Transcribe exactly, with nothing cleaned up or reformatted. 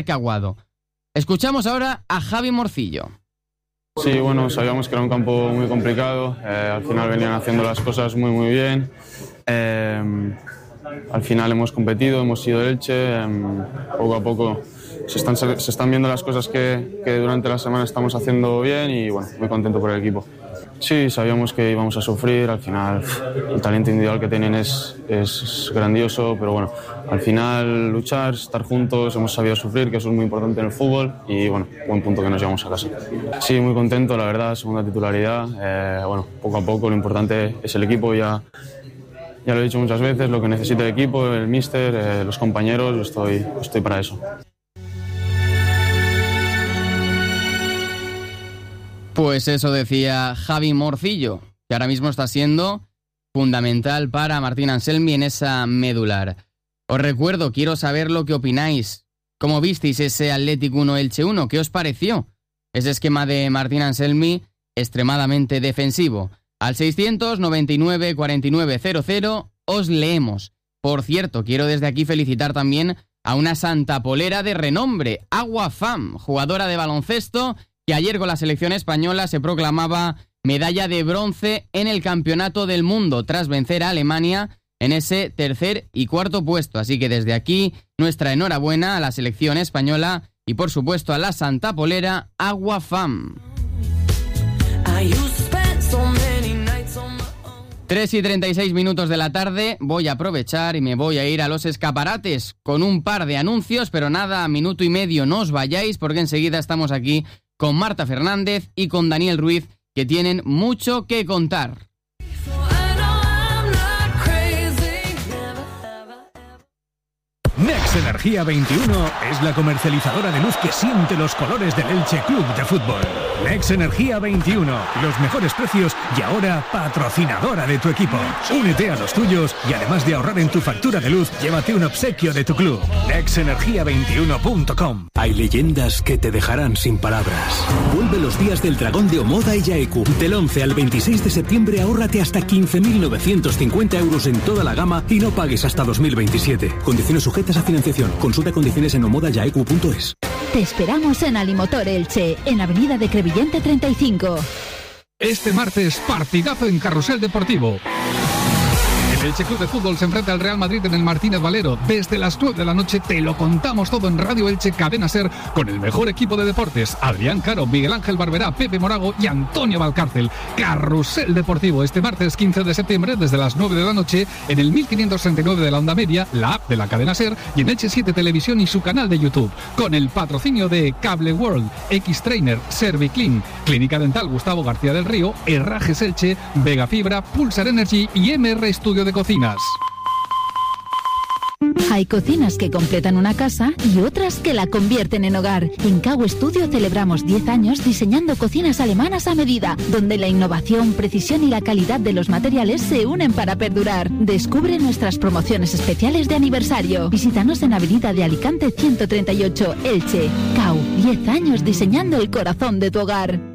Caguado. Escuchamos ahora a Javi Morcillo. Sí, bueno, sabíamos que era un campo muy complicado, eh, al final venían haciendo las cosas muy muy bien, eh, al final hemos competido, hemos sido Elche, eh, poco a poco se están, se están viendo las cosas que, que durante la semana estamos haciendo bien y bueno, muy contento por el equipo. Sí, sabíamos que íbamos a sufrir, al final el talento individual que tienen es, es grandioso, pero bueno, al final luchar, estar juntos, hemos sabido sufrir, que eso es muy importante en el fútbol y bueno, buen punto que nos llevamos a casa. Sí, muy contento, la verdad, segunda titularidad, eh, bueno, poco a poco, lo importante es el equipo, ya, ya lo he dicho muchas veces, lo que necesita el equipo, el míster, eh, los compañeros, yo estoy, estoy para eso. Pues eso decía Javi Morcillo, que ahora mismo está siendo fundamental para Martín Anselmi en esa medular. Os recuerdo, quiero saber lo que opináis. ¿Cómo visteis ese Athletic uno Elche uno? ¿Qué os pareció? Ese esquema de Martín Anselmi extremadamente defensivo. Al seiscientos noventa y nueve cuarenta y nueve cero cero os leemos. Por cierto, quiero desde aquí felicitar también a una santa polera de renombre, Agua Fam, jugadora de baloncesto, que ayer con la selección española se proclamaba medalla de bronce en el Campeonato del Mundo tras vencer a Alemania en ese tercer y cuarto puesto. Así que desde aquí nuestra enhorabuena a la selección española y por supuesto a la santa polera Agua Fam. tres y treinta y seis minutos de la tarde, voy a aprovechar y me voy a ir a los escaparates con un par de anuncios, pero nada, minuto y medio no os vayáis porque enseguida estamos aquí con Marta Fernández y con Daniel Ruiz, que tienen mucho que contar. Nex Energía veintiuno es la comercializadora de luz que siente los colores del Elche Club de Fútbol. Nex Energía veintiuno, los mejores precios y ahora patrocinadora de tu equipo. Únete a los tuyos y además de ahorrar en tu factura de luz, llévate un obsequio de tu club. nex energía veintiuno punto com. Hay leyendas que te dejarán sin palabras. Vuelve los días del dragón de Omoda y Yaeku. Del once al veintiséis de septiembre ahórrate hasta quince mil novecientos cincuenta euros en toda la gama y no pagues hasta dos mil veintisiete. Condiciones sujetas a financiación. Consulta condiciones en omoda yaeku punto es. Te esperamos en Alimotor Elche, en Avenida de Crevillente treinta y cinco. Este martes, partidazo en Carrusel Deportivo. El Elche Club de Fútbol se enfrenta al Real Madrid en el Martínez Valero. Desde las nueve de la noche te lo contamos todo en Radio Elche Cadena Ser con el mejor equipo de deportes. Adrián Caro, Miguel Ángel Barberá, Pepe Morago y Antonio Valcárcel. Carrusel Deportivo este martes quince de septiembre desde las nueve de la noche en el mil quinientos treinta y nueve de la Onda Media, la app de la Cadena Ser y en Elche siete Televisión y su canal de YouTube. Con el patrocinio de Cable World, X-Trainer, Serviclean, Clínica Dental Gustavo García del Río, Herrajes Elche, Vega Fibra, Pulsar Energy y M R Estudio de Cocinas. Hay cocinas que completan una casa y otras que la convierten en hogar. En Cau Studio celebramos diez años diseñando cocinas alemanas a medida, donde la innovación, precisión y la calidad de los materiales se unen para perdurar. Descubre nuestras promociones especiales de aniversario. Visítanos en Avenida de Alicante ciento treinta y ocho, Elche. Cau, diez años diseñando el corazón de tu hogar.